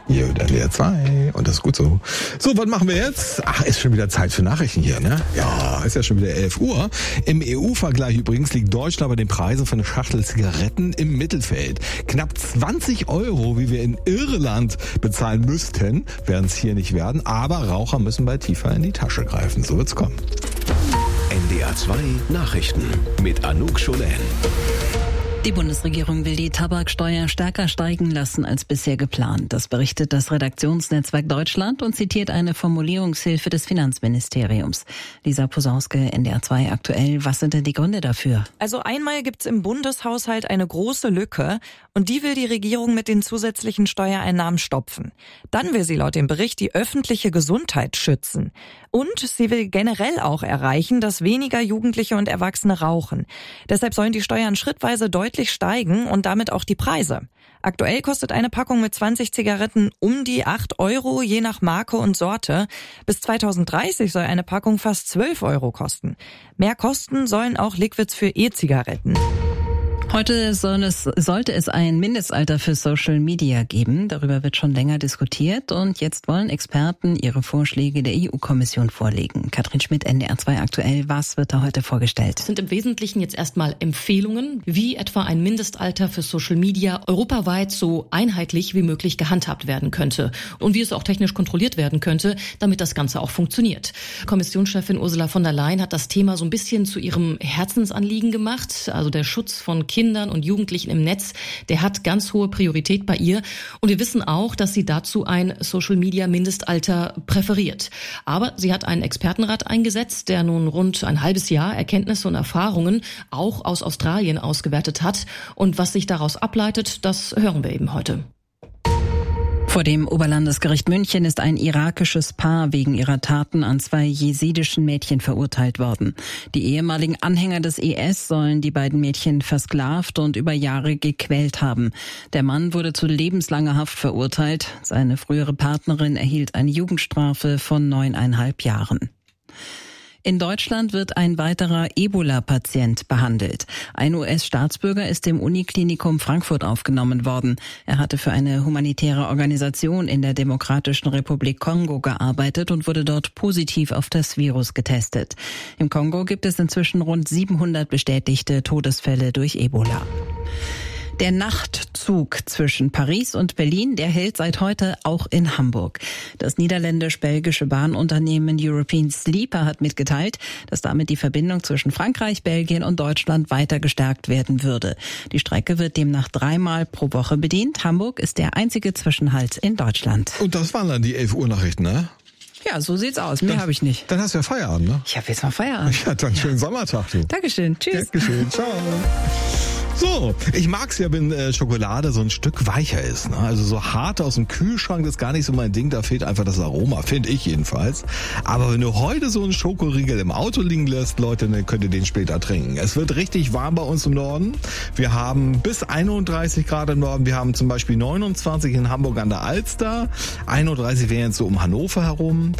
Hier wird NDR 2 und das ist gut so. So, was machen wir jetzt? Ach, ist schon wieder Zeit für Nachrichten hier, ne? Ja, ist ja schon wieder 11 Uhr. Im EU-Vergleich übrigens liegt Deutschland bei den Preisen für eine Schachtel Zigaretten im Mittelfeld. Knapp 20 €, wie wir in Irland bezahlen müssten, werden es hier nicht werden. Aber Raucher müssen bald tiefer in die Tasche greifen. So wird's kommen. NDR 2 Nachrichten mit Anouk Scholen. Die Bundesregierung will die Tabaksteuer stärker steigen lassen als bisher geplant. Das berichtet das Redaktionsnetzwerk Deutschland und zitiert eine Formulierungshilfe des Finanzministeriums. Lisa Posauske, NDR 2 aktuell. Was sind denn die Gründe dafür? Also einmal gibt's im Bundeshaushalt eine große Lücke und die will die Regierung mit den zusätzlichen Steuereinnahmen stopfen. Dann will sie laut dem Bericht die öffentliche Gesundheit schützen. Und sie will generell auch erreichen, dass weniger Jugendliche und Erwachsene rauchen. Deshalb sollen die Steuern schrittweise deutlich steigen und damit auch die Preise. Aktuell kostet eine Packung mit 20 Zigaretten um die 8 €, je nach Marke und Sorte. Bis 2030 soll eine Packung fast 12 € kosten. Mehr kosten sollen auch Liquids für E-Zigaretten. Heute sollte es ein Mindestalter für Social Media geben. Darüber wird schon länger diskutiert und jetzt wollen Experten ihre Vorschläge der EU-Kommission vorlegen. Katrin Schmidt, NDR 2 aktuell. Was wird da heute vorgestellt? Es sind im Wesentlichen jetzt erstmal Empfehlungen, wie etwa ein Mindestalter für Social Media europaweit so einheitlich wie möglich gehandhabt werden könnte und wie es auch technisch kontrolliert werden könnte, damit das Ganze auch funktioniert. Kommissionschefin Ursula von der Leyen hat das Thema so ein bisschen zu ihrem Herzensanliegen gemacht, also der Schutz von Kindern und Jugendlichen im Netz, der hat ganz hohe Priorität bei ihr. Und wir wissen auch, dass sie dazu ein Social-Media-Mindestalter präferiert. Aber sie hat einen Expertenrat eingesetzt, der nun rund ein halbes Jahr Erkenntnisse und Erfahrungen auch aus Australien ausgewertet hat. Und was sich daraus ableitet, das hören wir eben heute. Vor dem Oberlandesgericht München ist ein irakisches Paar wegen ihrer Taten an 2 jesidischen Mädchen verurteilt worden. Die ehemaligen Anhänger des IS sollen die beiden Mädchen versklavt und über Jahre gequält haben. Der Mann wurde zu lebenslanger Haft verurteilt. Seine frühere Partnerin erhielt eine Jugendstrafe von 9,5 Jahren. In Deutschland wird ein weiterer Ebola-Patient behandelt. Ein US-Staatsbürger ist im Uniklinikum Frankfurt aufgenommen worden. Er hatte für eine humanitäre Organisation in der Demokratischen Republik Kongo gearbeitet und wurde dort positiv auf das Virus getestet. Im Kongo gibt es inzwischen rund 700 bestätigte Todesfälle durch Ebola. Der Nachtzug zwischen Paris und Berlin, der hält seit heute auch in Hamburg. Das niederländisch-belgische Bahnunternehmen European Sleeper hat mitgeteilt, dass damit die Verbindung zwischen Frankreich, Belgien und Deutschland weiter gestärkt werden würde. Die Strecke wird demnach 3-mal pro Woche bedient. Hamburg ist der einzige Zwischenhalt in Deutschland. Und das waren dann die 11 Uhr Nachrichten, ne? Ja, so sieht's aus. Mehr habe ich nicht. Dann hast du ja Feierabend, ne? Ich habe jetzt mal Feierabend. Ja, dann schönen Sommertag, du. Dankeschön. Tschüss. Dankeschön. Ciao. So, ich mag's ja, wenn Schokolade so ein Stück weicher ist. Ne? Also so hart aus dem Kühlschrank, das ist gar nicht so mein Ding, da fehlt einfach das Aroma, finde ich jedenfalls. Aber wenn du heute so einen Schokoriegel im Auto liegen lässt, Leute, dann könnt ihr den später trinken. Es wird richtig warm bei uns im Norden. Wir haben bis 31 Grad im Norden. Wir haben zum Beispiel 29 in Hamburg an der Alster. 31 wären jetzt so um Hannover herum.